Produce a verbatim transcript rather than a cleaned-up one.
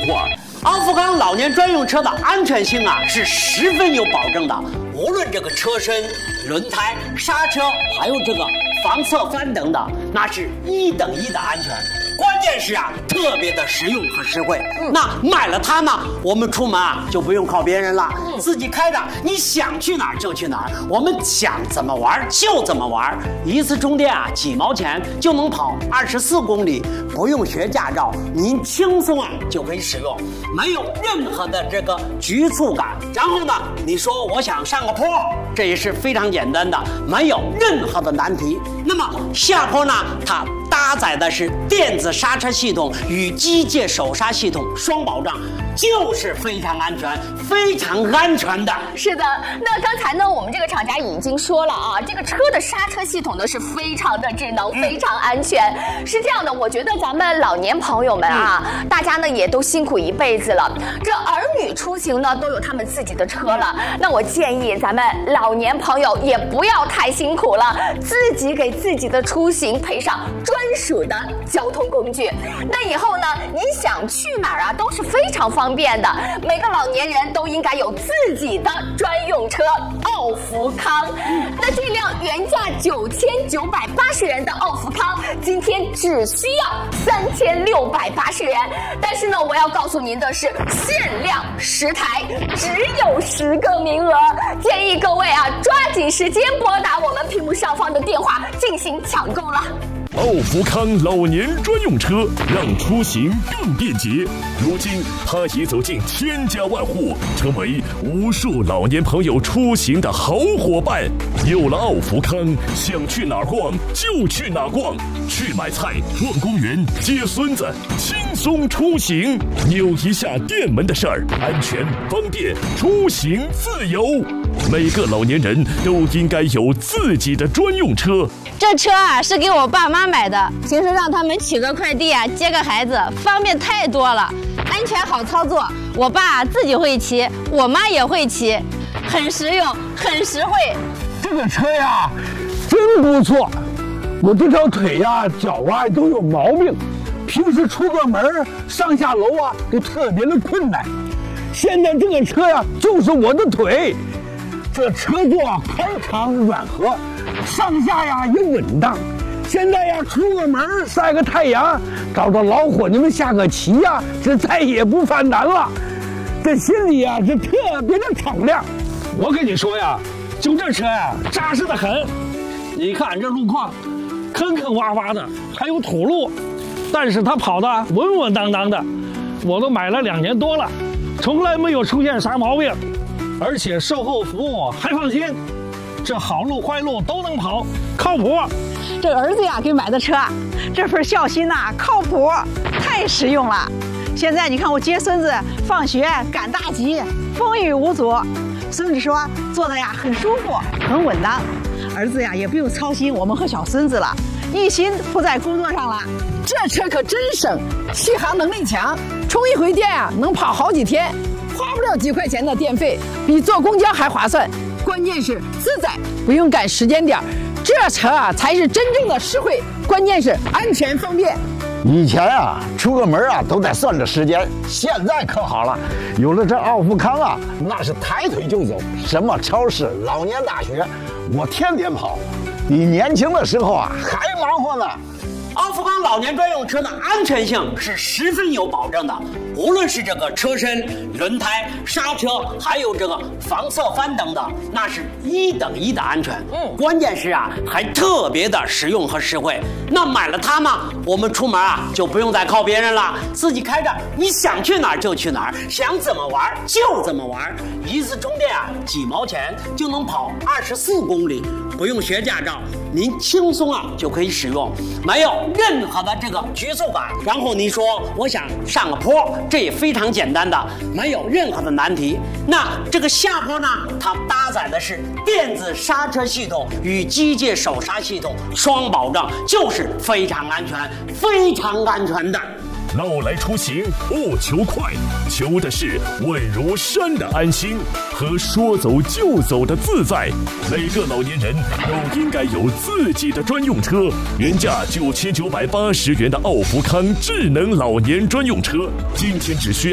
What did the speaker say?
活。奥富康老年专用车的安全性啊是十分有保证的，无论这个车身、轮胎、刹车，还有这个防侧翻等等，那是一等一的安全。关键是啊，特别的实用和实惠。嗯、那买了它呢，我们出门啊就不用靠别人了，嗯、自己开着，你想去哪儿就去哪儿，我们想怎么玩就怎么玩。一次充电啊几毛钱就能跑二十四公里，不用学驾照，您轻松啊就可以使用，没有任何的这个局促感。然后呢，你说我想上个坡，这也是非常简单的，没有任何的难题。那么下坡呢，它搭载的是电子刹车系统与机械手刹系统双保障，就是非常安全、非常安全的。 是的，那刚才呢，我们这个厂家已经说了啊，这个车的刹车系统呢是非常的智能、非常安全。嗯、是这样的，我觉得咱们老年朋友们啊，嗯、大家呢也都辛苦一辈子了，这儿女出行呢都有他们自己的车了。那我建议咱们老年朋友也不要太辛苦了，自己给自己的出行配上专属的交通工具。那以后呢，你想去哪儿啊，都是非常方便的。每个老年人都应该有自己的专用车奥福康。那这辆原价九千九百八十元的奥福康，今天只需要三千六百八十元。但是呢，我要告诉您的是，限量十台，只有十个名额，建议各位啊，抓紧时间拨打我们屏幕上方的电话进行抢购了。 奥福康老年专用车让出行更便捷，如今它已走进千家万户，成为无数老年朋友出行的好伙伴。有了奥福康，想去哪儿逛就去哪儿逛，去买菜、逛公园、接孙子，轻松出行。扭一下电门的事儿，安全方便，出行自由。每个老年人都应该有自己的专用车。 这车啊是给我爸妈买的，平时让他们取个快递啊，接个孩子，方便太多了，安全好操作。我爸自己会骑，我妈也会骑，很实用，很实惠。 这个车呀，真不错。我这条腿呀、脚啊都有毛病，平时出个门上下楼啊都特别的困难。现在这个车呀，就是我的腿。这车座宽敞软和，上下呀也稳当。现在呀，出个门晒个太阳，找着老伙计们下个棋呀，这再也不犯难了。这心里呀是特别的敞亮。 我跟你说呀，就这车呀，扎实的很。你看这路况，坑坑洼洼的，还有土路，但是它跑的稳稳当当的。我都买了两年多了，从来没有出现啥毛病。而且售后服务还放心，这好路坏路都能跑，靠谱。 这儿子呀给买的车，这份孝心呐、啊，靠谱，太实用了。现在你看我接孙子放学赶大集，风雨无阻。孙子说坐的呀很舒服，很稳当。儿子呀也不用操心我们和小孙子了，一心扑在工作上了。 这车可真省，续航能力强，充一回电啊能跑好几天。花不了几块钱的电费，比坐公交还划算。关键是自在，不用赶时间点，这车啊才是真正的实惠。关键是安全方便。 以前啊，出个门啊都得算着时间，现在可好了，有了这奥福康啊，那是抬腿就走，什么超市、老年大学，我天天跑，比年轻的时候啊还忙活呢。 奥福康老年专用车的安全性是十分有保证的，无论是这个车身、轮胎、刹车，还有这个防侧翻等等，那是一等一的安全。嗯，关键是啊，还特别的实用和实惠。那买了它嘛，我们出门啊就不用再靠别人了，自己开着，你想去哪儿就去哪儿，想怎么玩就怎么玩。一次充电啊几毛钱就能跑二十四公里，不用学驾照，您轻松啊就可以使用，没有任何的这个局促感。然后你说我想上个坡，这也非常简单的，没有任何的难题。那这个下坡呢，它搭载的是电子刹车系统与机械手刹系统双保障，就是非常安全、非常安全的。 闹来出行不求快，求的是稳如山的安心和说走就走的自在。每个老年人都应该有自己的专用车。原价九千九百八十元的奥福康智能老年专用车，今天只需要